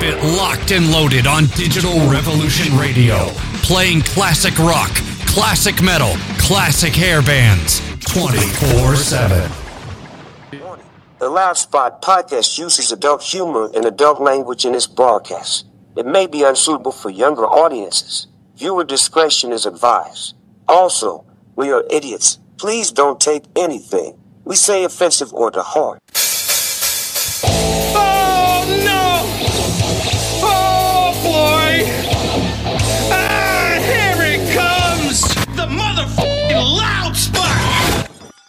it locked and loaded on Digital Revolution Radio. Playing classic rock, classic metal, classic hair bands, 24/7. The Loud Spot podcast uses adult humor and adult language in its broadcast. It may be unsuitable for younger audiences. Viewer discretion is advised. Also, we are idiots. Please don't take anything we say offensive or to heart. Oh no! Oh boy! Ah, here it comes! The motherfucking Loud Spot!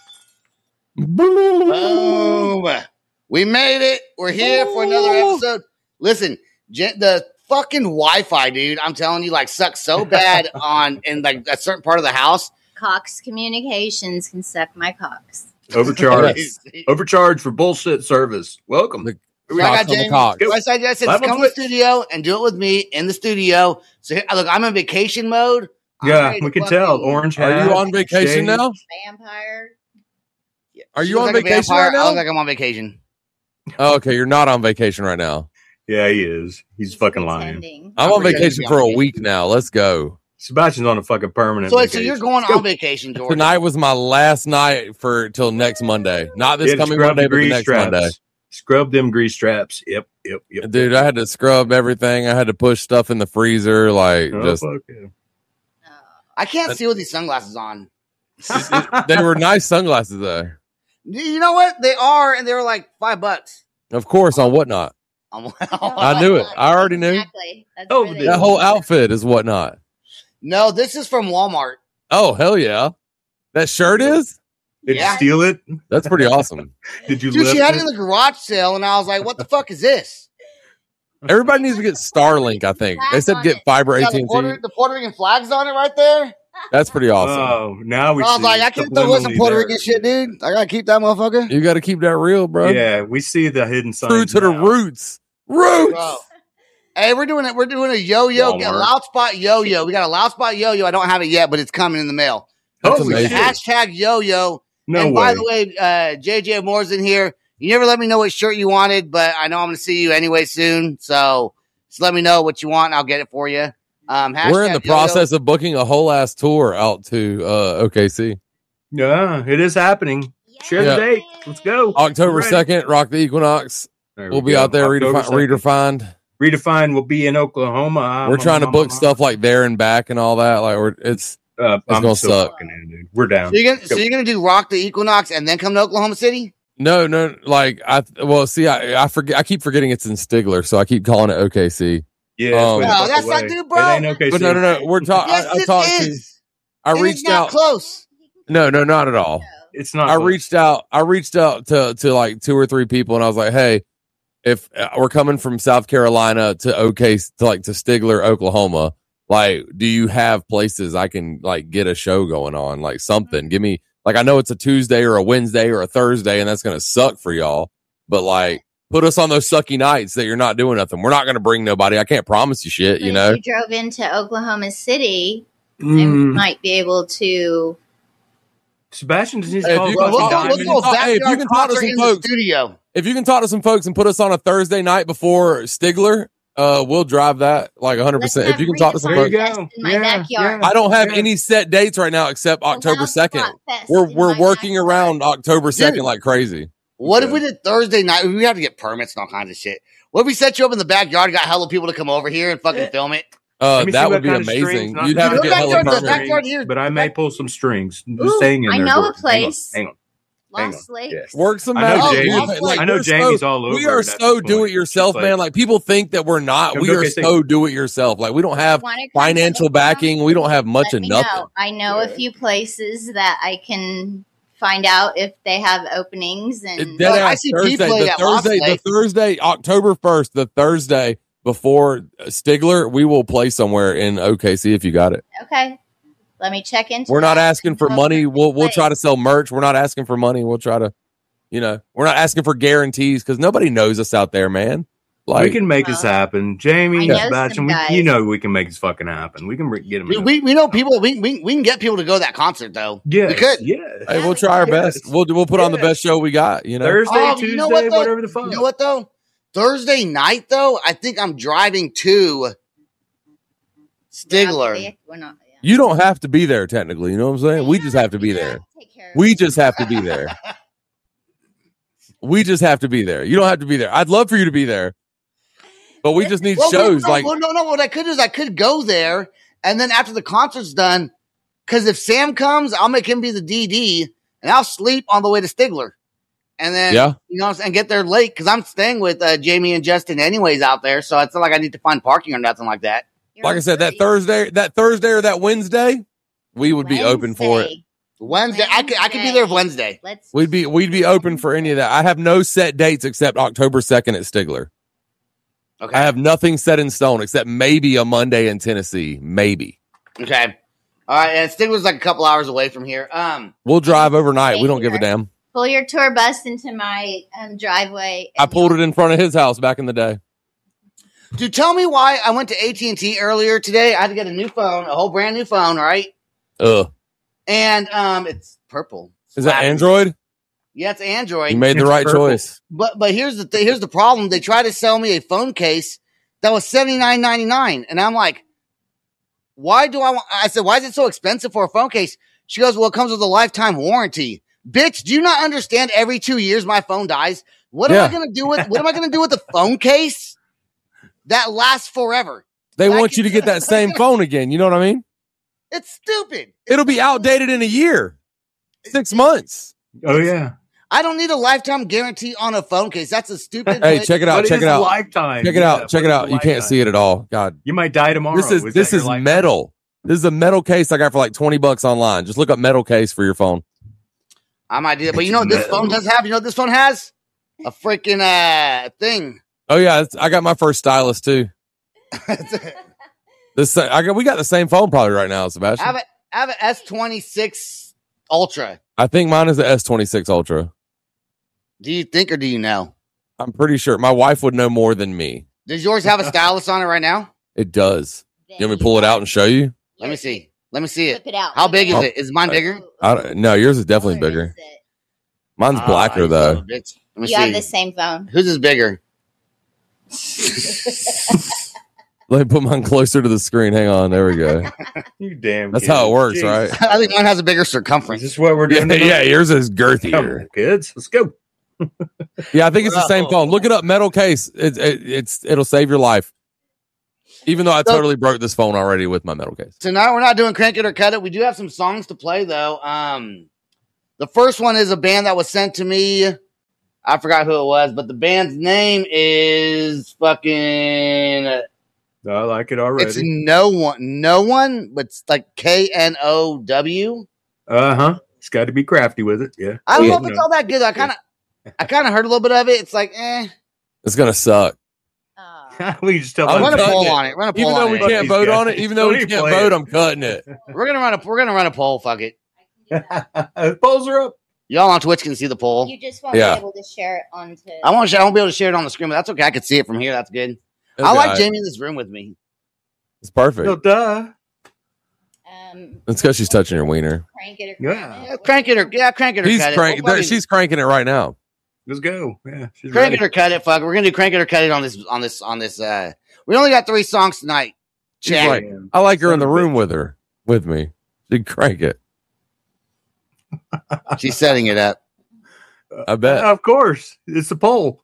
Boom! We made it. We're here for another episode. Listen, the fucking Wi-Fi, dude, I'm telling you, like, sucks so bad in like a certain part of the house. Cox Communications can suck my cocks. Overcharge for bullshit service. Welcome. I got Jamie. I said, come to the studio and do it with me in the studio. So here, look, I'm in vacation mode. Yeah, we can tell. Orange hat. Are you on vacation now? Vampire. Are you on vacation right now? I look like I'm on vacation. Oh, okay, you're not on vacation right now. Yeah, he is. He's fucking lying. I'm on vacation for a week now. Let's go. Sebastian's on a fucking permanent vacation. So you're going on vacation, George. Tonight was my last night till next Monday. Not this coming Monday, but the next Monday. Scrub them grease traps. Yep. Dude, I had to scrub everything. I had to push stuff in the freezer. Like, I can't see with these sunglasses on. They were nice sunglasses, though. You know what? They are, and they were like $5. Of course, on Whatnot. I knew it. I already knew. Exactly. That whole outfit is Whatnot. No, this is from Walmart. Oh, hell yeah. That shirt is? Did you steal it? That's pretty awesome. Did you Dude, she had it in the garage sale, and I was like, what the fuck is this? Everybody needs to get Starlink, I think. They said get fiber AT&T. The Puerto Rican flag's on it right there. That's pretty awesome. Oh, now we see. I was like, I can't throw away some Puerto Rican shit, dude. I got to keep that motherfucker. You got to keep that real, bro. Yeah, we see the hidden signs. True to the roots. Bro. Hey, we're doing it. We're doing a yo-yo, a Loud Spot yo-yo. We got a Loud Spot yo-yo. I don't have it yet, but it's coming in the mail. That's amazing. Hashtag yo-yo. No By the way, JJ Moore's in here. You never let me know what shirt you wanted, but I know I'm going to see you anyway soon. So just let me know what you want, and I'll get it for you. We're in the process of booking a whole ass tour out to OKC. Yeah, it is happening. Share the date. Let's go. October 2nd, Rock the Equinox. We'll be out there redefined. Redefined will be in Oklahoma. We're trying to book stuff like there and back and all that. Like it's gonna suck. Dude. We're down. So you're gonna do Rock the Equinox and then come to Oklahoma City? No. Like I forget. I keep forgetting it's in Stigler, so I keep calling it OKC. Yeah. No, that's not, dude, bro. It ain't OKC. But no. We're talking. Yes, I talked to. I reached out. Close. No, not at all. It's not. I reached out to like 2 or 3 people, and I was like, hey, if we're coming from South Carolina to to Stigler, Oklahoma, like, do you have places I can like get a show going on? Like something. Give me, like, I know it's a Tuesday or a Wednesday or a Thursday, and that's going to suck for y'all, but like, put us on those sucky nights that you're not doing nothing. We're not going to bring nobody. I can't promise you shit, you know? If you drove into Oklahoma City, then we might be able to. Sebastian just needs to Let's go back if you can talk to some folks, studio. If you can talk to some folks and put us on a Thursday night before Stigler, we'll drive that like 100%. If you can talk to some folks, in my backyard. I don't have any set dates right now except October 2nd. We're working around October 2nd like crazy. What if we did Thursday night? We have to get permits and all kinds of shit. What if we set you up in the backyard, got hella people to come over here and fucking film it? That would be amazing. You'd have to get hella permits. But I may pull some strings. Just staying in there. I know a place. Hang on. Lost Lake. Yes. Work some magic. I know Jamie's all over. We are so do-it-yourself, man. Like, people think that we're not. We are so do-it-yourself. Like, we don't have financial backing. We don't have much of nothing. I know a few places that I can find out if they have openings. And I see the Thursday, October 1st, the Thursday before Stigler, we will play somewhere in OKC if you got it. Okay. Let me check into We're not asking for money. We'll try to sell merch. We're not asking for money. We'll try to, we're not asking for guarantees because nobody knows us out there, man. Like, we can make this happen. Jamie, Sebastian, we can make this fucking happen. We can get them. We know people. We can get people to go to that concert though. Yeah, we could. Yeah, hey, we'll try our best. We'll put on the best show we got. Thursday, Tuesday, whatever the fuck. You know what though? Thursday night, though, I think I'm driving to Stigler. You don't have to be there, technically. You know what I'm saying? We just have to be there. We just have to be there. We just have to be there. You don't have to be there. I'd love for you to be there. But we just need shows. No. What I could do is I could go there, and then after the concert's done, because if Sam comes, I'll make him be the DD, and I'll sleep on the way to Stigler. And then, and get there late, because I'm staying with Jamie and Justin anyways out there, so it's not like I need to find parking or nothing like that. Like I said, that Thursday or that Wednesday, we would be open for it. Wednesday. I could be there Wednesday. We'd be open for any of that. I have no set dates except October 2nd at Stigler. Okay. I have nothing set in stone except maybe a Monday in Tennessee. Maybe. Okay. All right. And Stigler's like a couple hours away from here. We'll drive overnight. We don't give a damn. Pull your tour bus into my driveway. I pulled it in front of his house back in the day. Dude, tell me why I went to AT&T earlier today. I had to get a new phone, a whole brand new phone, right? And it's purple. Is that Android? Yeah, it's Android. You made the right choice. But here's the problem. They tried to sell me a phone case that was $79.99, and I'm like, why is it so expensive for a phone case? She goes, well, it comes with a lifetime warranty. Bitch, do you not understand every 2 years my phone dies? What am I going to do with the phone case that lasts forever? They want you to get that same phone again. You know what I mean? It's stupid. It'll be outdated in a year. 6 months. Oh, yeah. I don't need a lifetime guarantee on a phone case. That's a stupid. Hey, check it out. Check it out. Lifetime. Check it out. Check it out. You can't see it at all. God. You might die tomorrow. This is metal. This is a metal case I got for like $20 online. Just look up metal case for your phone. I might do that. But you know what this phone does have? You know what this phone has? A freaking thing. Oh, yeah. I got my first stylus, too. We got the same phone probably right now, Sebastian. I have an S26 Ultra. I think mine is the S26 Ultra. Do you think or do you know? I'm pretty sure. My wife would know more than me. Does yours have a stylus on it right now? It does. You want me to pull it out and show you? Let me see it. Flip it out. How big is it? Is mine bigger? No, yours is definitely bigger. Mine's blacker, though. You have the same phone. Whose is bigger? Let me put mine closer to the screen. Hang on. There we go. You damn. That's how it works, right? I think mine has a bigger circumference. Is this what we're doing? Yeah, yours is girthier. Kids, let's go. Yeah, I think it's the same phone. Look it up. Metal case. It'll save your life. Even though I totally broke this phone already with my metal case. Tonight we're not doing Crank It or Cut It. We do have some songs to play though. The first one is a band that was sent to me. I forgot who it was, but the band's name is fucking. I like it already. It's no one, but it's like KNOW. It's got to be crafty with it. Yeah. I don't know if it's all that good. I kind of heard a little bit of it. It's like, It's gonna suck. We just tell. I'm gonna poll on it. Even though we can't vote on it, I'm cutting it. We're gonna run a poll. Fuck it. Polls are up. Y'all on Twitch can see the poll. You just won't be able to share it onto. I won't be able to share it on the screen, but that's okay. I can see it from here. That's good. Okay. I like Jamie in this room with me. It's perfect. No, duh. It's because she's touching your wiener. Crank it or crank it or She's cranking it right now. Let's go. Yeah, she's crank it or cut it. Fuck, we're gonna do crank it or cut it on this. We only got 3 songs tonight. Check. I like her in the room with me. She can crank it. She's setting it up. I bet. Of course, it's a poll.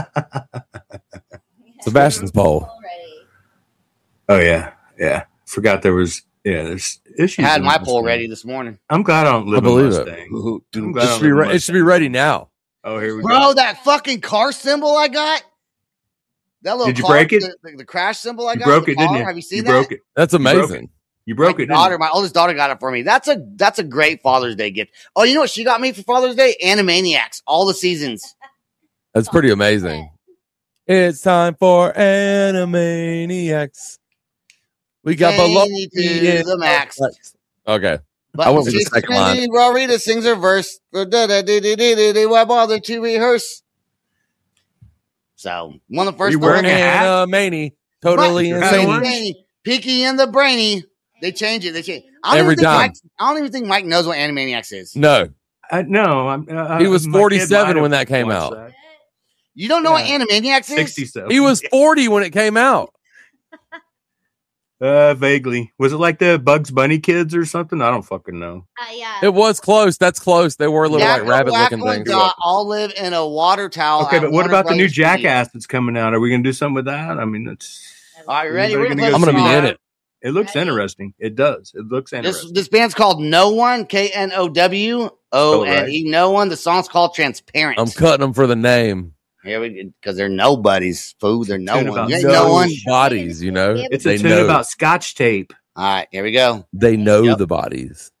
Sebastian's poll. Oh yeah. Forgot there was. Yeah, there's issues. I had my poll ready this morning. I'm glad I don't live in Mustang. It should be ready now. Oh, here we go. Bro, that fucking car symbol I got. That little. Did you break it? The crash symbol I got. You broke it, didn't you? Have you seen you that? Broke it. That's amazing. You broke it. My oldest daughter got it for me. That's a great Father's Day gift. Oh, you know what she got me for Father's Day? Animaniacs, all the seasons. That's pretty amazing. It's time for Animaniacs. We got below to the max. Okay. But I went with the second line. Rita sings her verse. Why bother to rehearse? So one of the first. You wearing Animani, totally insane. Peaky and the Brainy. They change it. Every time. I don't even think Mike knows what Animaniacs is. No. No. He was 47 when that came out. You don't know what Animaniacs is? 67. He was 40 when it came out. Vaguely. Was it like the Bugs Bunny kids or something? I don't fucking know. Yeah. It was close. That's close. They were little like rabbit-looking things. All live in a water tower. Okay, but what about the new Jackass that's coming out? Are we going to do something with that? I mean, that's. All right, ready? I'm going to be in it. It looks interesting. It does. It looks interesting. This band's called No One, KNOWONE. No One. The song's called Transparent. I'm cutting them for the name. Yeah, because they're nobodies, fool. They're no one. No one bodies, you know. It's a tune about Scotch tape. All right, here we go. They know the bodies.